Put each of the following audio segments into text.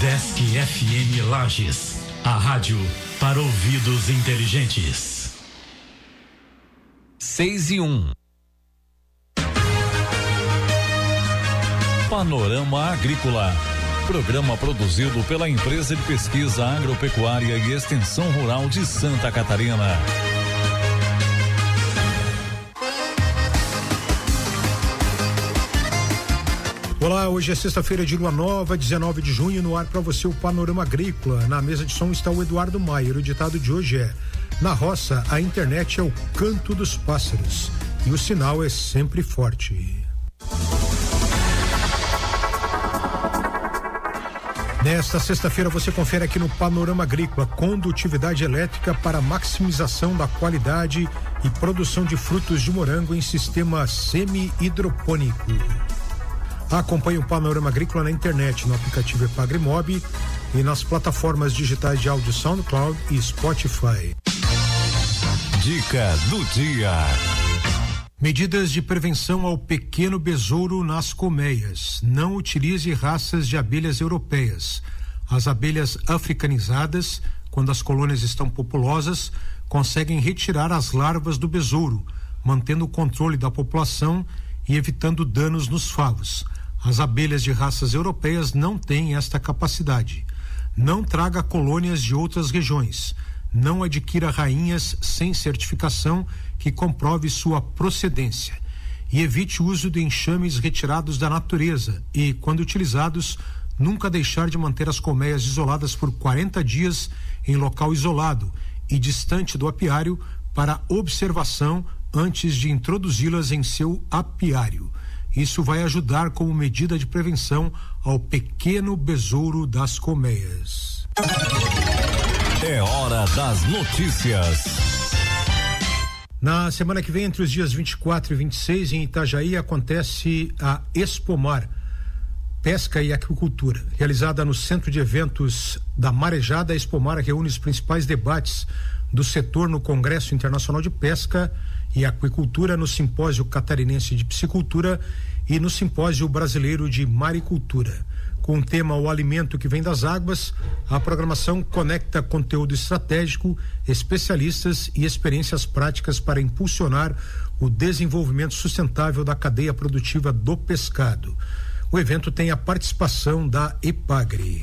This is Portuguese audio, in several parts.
Sesc FM Lages, a rádio para ouvidos inteligentes. 6:01. Panorama Agrícola. Programa produzido pela Empresa de Pesquisa Agropecuária e Extensão Rural de Santa Catarina. Olá, hoje é sexta-feira de lua nova, 19 de junho, no ar para você o Panorama Agrícola. Na mesa de som está o Eduardo Maier. O ditado de hoje é: na roça, a internet é o canto dos pássaros e o sinal é sempre forte. Nesta sexta-feira você confere aqui no Panorama Agrícola: condutividade elétrica para maximização da qualidade e produção de frutos de morango em sistema semi-hidropônico. Acompanhe o Panorama Agrícola na internet, no aplicativo Epagri-Mob e nas plataformas digitais de áudio SoundCloud e Spotify. Dica do dia. Medidas de prevenção ao pequeno besouro nas colmeias. Não utilize raças de abelhas europeias. As abelhas africanizadas, quando as colônias estão populosas, conseguem retirar as larvas do besouro, mantendo o controle da população e evitando danos nos favos. As abelhas de raças europeias não têm esta capacidade. Não traga colônias de outras regiões. Não adquira rainhas sem certificação que comprove sua procedência. E evite o uso de enxames retirados da natureza e, quando utilizados, nunca deixar de manter as colmeias isoladas por 40 dias em local isolado e distante do apiário para observação antes de introduzi-las em seu apiário. Isso vai ajudar como medida de prevenção ao pequeno besouro das colmeias. É hora das notícias. Na semana que vem, entre os dias 24 e 26, em Itajaí, acontece a Expomar, Pesca e Aquicultura. Realizada no Centro de Eventos da Marejada, a Expomar reúne os principais debates do setor no Congresso Internacional de Pesca e Aquicultura, no Simpósio Catarinense de Piscicultura e no Simpósio Brasileiro de Maricultura. Com o tema O Alimento que Vem das Águas, a programação conecta conteúdo estratégico, especialistas e experiências práticas para impulsionar o desenvolvimento sustentável da cadeia produtiva do pescado. O evento tem a participação da Epagri.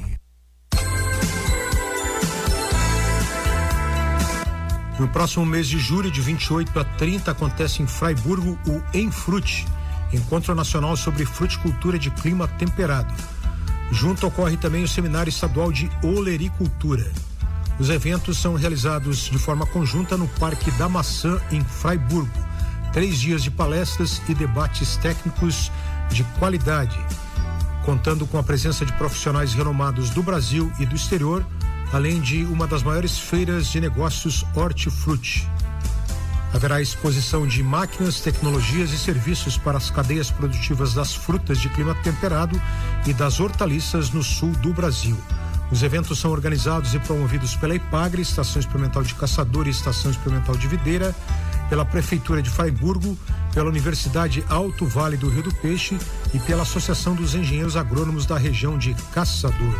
No próximo mês de julho, de 28 a 30, acontece em Fraiburgo o Enfrute, Encontro Nacional sobre Fruticultura de Clima Temperado. Junto ocorre também o Seminário Estadual de Olericultura. Os eventos são realizados de forma conjunta no Parque da Maçã, em Fraiburgo. 3 dias de palestras e debates técnicos de qualidade, contando com a presença de profissionais renomados do Brasil e do exterior, além de uma das maiores feiras de negócios hortifruti. Haverá exposição de máquinas, tecnologias e serviços para as cadeias produtivas das frutas de clima temperado e das hortaliças no sul do Brasil. Os eventos são organizados e promovidos pela Epagri, Estação Experimental de Caçador e Estação Experimental de Videira, pela Prefeitura de Fraiburgo, pela Universidade Alto Vale do Rio do Peixe e pela Associação dos Engenheiros Agrônomos da região de Caçador.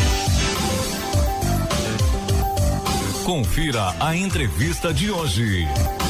Confira a entrevista de hoje.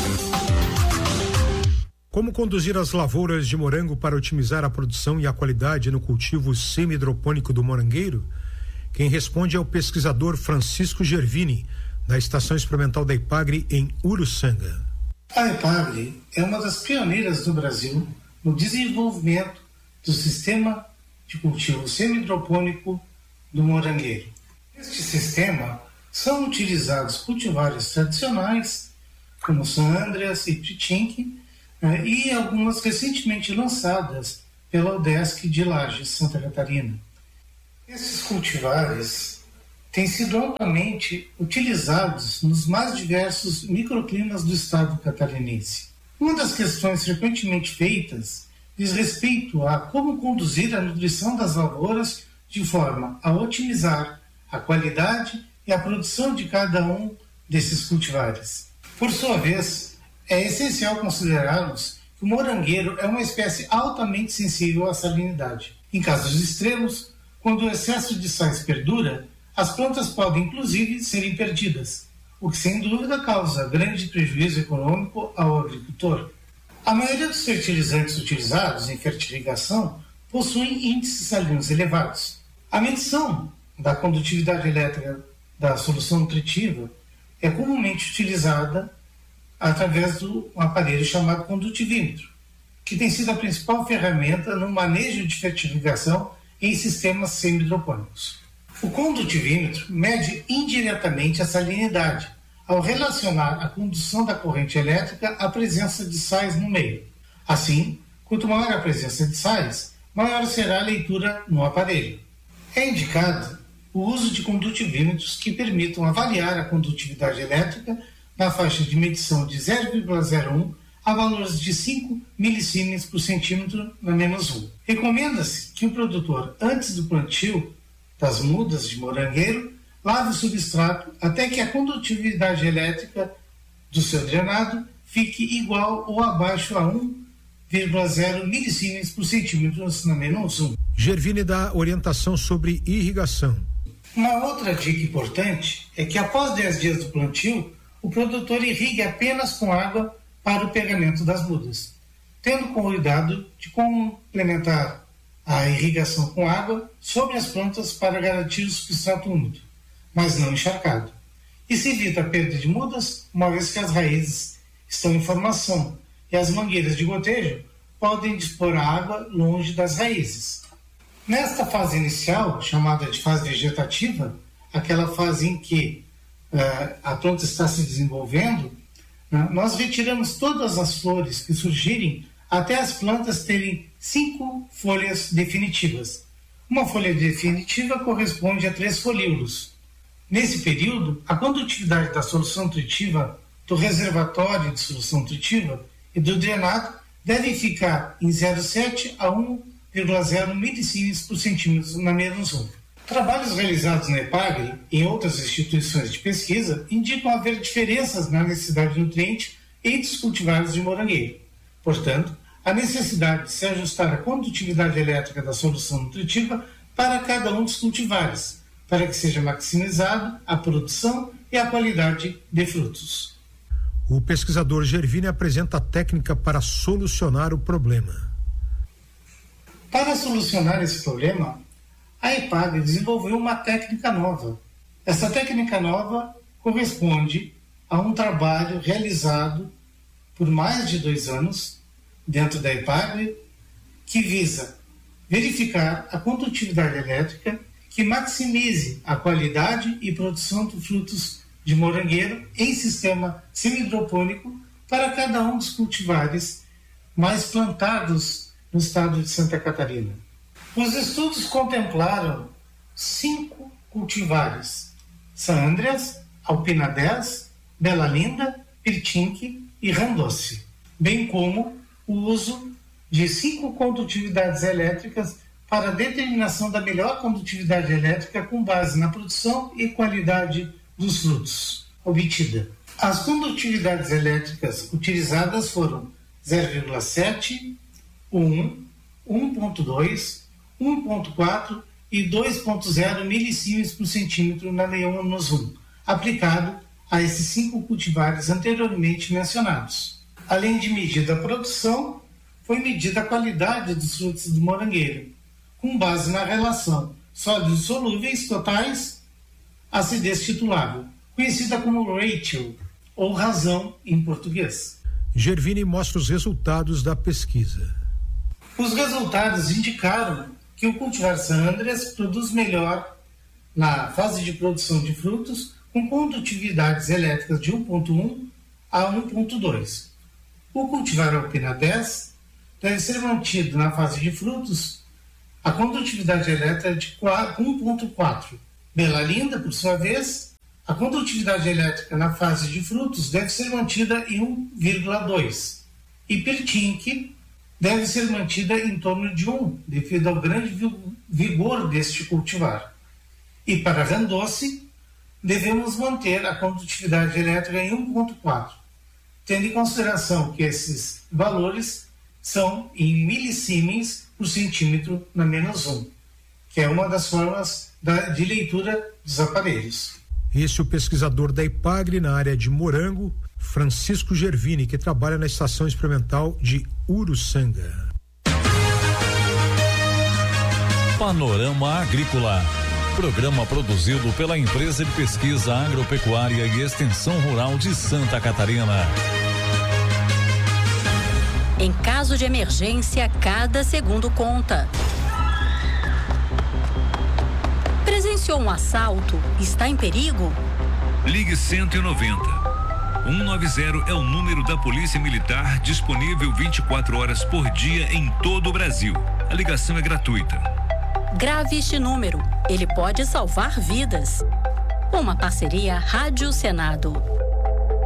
Como conduzir as lavouras de morango para otimizar a produção e a qualidade no cultivo semi-hidropônico do morangueiro? Quem responde é o pesquisador Francisco Gervini, da Estação Experimental da Epagri em Uruçanga. A Epagri é uma das pioneiras do Brasil no desenvolvimento do sistema de cultivo semi-hidropônico do morangueiro. Neste sistema são utilizados cultivares tradicionais, como San Andreas e Pitinque, e algumas recentemente lançadas pela UDESC de Lages, Santa Catarina. Esses cultivares têm sido amplamente utilizados nos mais diversos microclimas do estado catarinense. Uma das questões frequentemente feitas diz respeito a como conduzir a nutrição das lavouras de forma a otimizar a qualidade e a produção de cada um desses cultivares. Por sua vez, é essencial considerarmos que o morangueiro é uma espécie altamente sensível à salinidade. Em casos extremos, Quando o excesso de sais perdura, as plantas podem inclusive serem perdidas, o que sem dúvida causa grande prejuízo econômico ao agricultor. A maioria dos fertilizantes utilizados em fertirrigação possuem índices salinos elevados. A medição da condutividade elétrica da solução nutritiva é comumente utilizada através do aparelho chamado condutivímetro, que tem sido a principal ferramenta no manejo de fertirrigação em sistemas semi-hidropônicos. O condutivímetro mede indiretamente a salinidade, ao relacionar a condução da corrente elétrica à presença de sais no meio. Assim, quanto maior a presença de sais, maior será a leitura no aparelho. É indicado o uso de condutivímetros que permitam avaliar a condutividade elétrica na faixa de medição de 0,01 a valores de 5 milissímenes por centímetro na -1. Recomenda-se que o produtor, antes do plantio das mudas de morangueiro, lave o substrato até que a condutividade elétrica do seu drenado fique igual ou abaixo a 1,0 milissímenes por centímetro na -1. Gervine dá orientação sobre irrigação. Uma outra dica importante é que após 10 dias do plantio, o produtor irrigue apenas com água para o pegamento das mudas, tendo cuidado de complementar a irrigação com água sobre as plantas para garantir o substrato úmido, mas não encharcado. E se evita a perda de mudas, uma vez que as raízes estão em formação e as mangueiras de gotejo podem dispor a água longe das raízes. Nesta fase inicial, chamada de fase vegetativa, aquela fase em que a planta está se desenvolvendo, nós retiramos todas as flores que surgirem até as plantas terem 5 folhas definitivas. Uma folha definitiva corresponde a 3 folíolos. Nesse período, a condutividade da solução nutritiva, do reservatório de solução nutritiva e do drenado devem ficar em 0,7 a 1,0 milissímenes por centímetro na -1. Trabalhos realizados na EPAGRE e em outras instituições de pesquisa indicam haver diferenças na necessidade de nutriente entre os cultivares de morangueiro. Portanto, a necessidade de se ajustar a condutividade elétrica da solução nutritiva para cada um dos cultivares, para que seja maximizado a produção e a qualidade de frutos. O pesquisador Gervine apresenta a técnica para solucionar o problema. Para solucionar esse problema, a EPAGRE desenvolveu uma técnica nova. Essa técnica nova corresponde a um trabalho realizado por mais de 2 anos dentro da EPAGRE, que visa verificar a condutividade elétrica que maximize a qualidade e produção de frutos de morangueiro em sistema semi-hidropônico para cada um dos cultivares mais plantados no estado de Santa Catarina. Os estudos contemplaram 5 cultivares: San Andreas, Alpina 10, Bela Linda, Pirtinque e Randoce, bem como o uso de 5 condutividades elétricas para a determinação da melhor condutividade elétrica com base na produção e qualidade dos frutos obtida. As condutividades elétricas utilizadas foram 0,7, 1, 1,2, 1,4 e 2,0 milissímenes por centímetro na -1, aplicado a esses 5 cultivares anteriormente mencionados. Além de medir a produção, foi medida a qualidade dos frutos do morangueiro, com base na relação sólidos solúveis totais, acidez titulável, conhecida como ratio, ou razão em português. Gervine mostra os resultados da pesquisa. Os resultados indicaram que o cultivar San Andreas produz melhor na fase de produção de frutos com condutividades elétricas de 1,1 a 1,2. O cultivar Alpina 10 deve ser mantido na fase de frutos a condutividade elétrica de 1,4. Bela Linda, por sua vez, a condutividade elétrica na fase de frutos deve ser mantida em 1,2. E Pirtinque deve ser mantida em torno de 1, devido ao grande vigor deste cultivar. E para Randoce, devemos manter a condutividade elétrica em 1,4, tendo em consideração que esses valores são em milissímenes por centímetro na -1, que é uma das formas de leitura dos aparelhos. Esse é o pesquisador da IPAGRE na área de Morango, Francisco Gervini, que trabalha na Estação Experimental de Uruçanga. Panorama Agrícola. Programa produzido pela Empresa de Pesquisa Agropecuária e Extensão Rural de Santa Catarina. Em caso de emergência, cada segundo conta. Presenciou um assalto? Está em perigo? Ligue 190. 190 é o número da Polícia Militar, disponível 24 horas por dia em todo o Brasil. A ligação é gratuita. Grave este número, ele pode salvar vidas. Uma parceria Rádio Senado.